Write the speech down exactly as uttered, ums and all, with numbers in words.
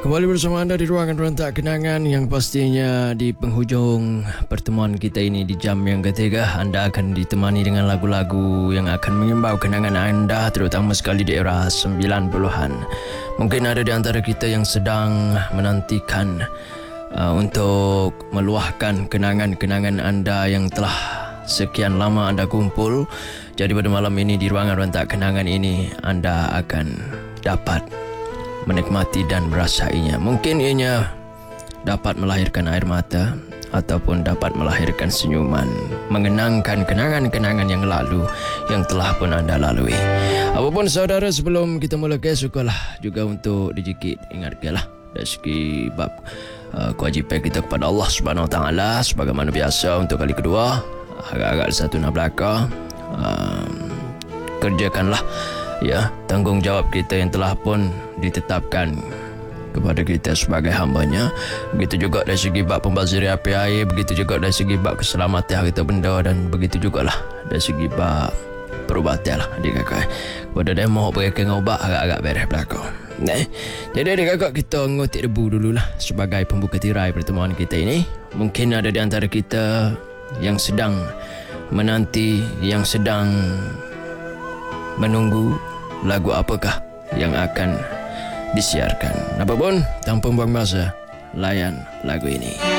Kembali bersama anda di ruangan rentak kenangan yang pastinya di penghujung pertemuan kita ini di jam yang ketiga anda akan ditemani dengan lagu-lagu yang akan mengimbau kenangan anda, terutama sekali di era sembilan puluhan. Mungkin ada di antara kita yang sedang menantikan uh, untuk meluahkan kenangan-kenangan anda yang telah sekian lama anda kumpul. Jadi pada malam ini di ruangan rentak kenangan ini anda akan dapat menikmati dan merasainya. Mungkin ianya dapat melahirkan air mata ataupun dapat melahirkan senyuman, mengenangkan kenangan-kenangan yang lalu yang telah pun anda lalui. Apapun saudara, sebelum kita mula ke sukalah juga untuk dijikit ingatkanlah dari segi bab uh, kewajipan kita kepada Allah Subhanahu Wa Taala sebagaimana biasa. Untuk kali kedua agak-agak satu nak belaka, uh, kerjakanlah ya tanggungjawab kita yang telah pun ditetapkan kepada kita sebagai hambanya. Begitu juga dari segi bab pembaziran api air, begitu juga dari segi bab keselamatan harta benda, dan begitu juga lah dari segi bab perubatan lah adik kakak. Kepada dia mau berikan ubat agak-agak beres belakang. Nah, jadi adik kakak, kita ngotik debu dululah sebagai pembuka tirai pertemuan kita ini. Mungkin ada di antara kita yang sedang menanti, yang sedang menunggu lagu apakah yang akan disiarkan. Apapun, tanpa buang masa, layan lagu ini.